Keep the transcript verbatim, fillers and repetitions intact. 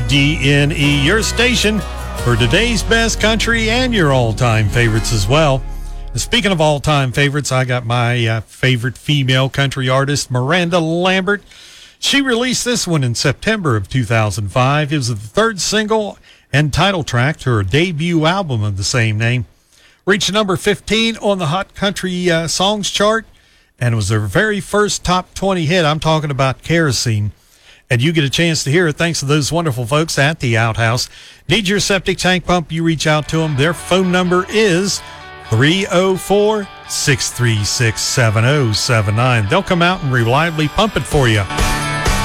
D N E, your station for today's best country and your all-time favorites as well. And speaking of all-time favorites, I got my uh, favorite female country artist, Miranda Lambert. She released this one in September of two thousand five. It was the third single and title track to her debut album of the same name. Reached number fifteen on the Hot Country uh, Songs chart, and it was their very first top twenty hit. I'm talking about Kerosene. And you get a chance to hear it thanks to those wonderful folks at the Outhouse. Need your septic tank pump? You reach out to them. Their phone number is three oh four, six three six, seven oh seven nine. They'll come out and reliably pump it for you.